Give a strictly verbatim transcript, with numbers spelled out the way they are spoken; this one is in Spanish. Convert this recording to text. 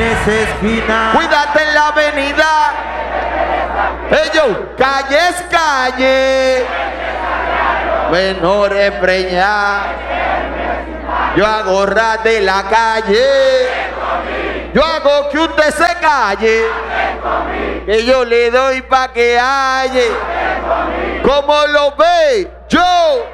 es esquina. Cuídate en la avenida. Ellos, calle es calle. Menores preñar. Yo hago ras de la calle. Yo hago que usted se calle. Que yo le doy pa' que halle. ¿Cómo lo ve? Yo.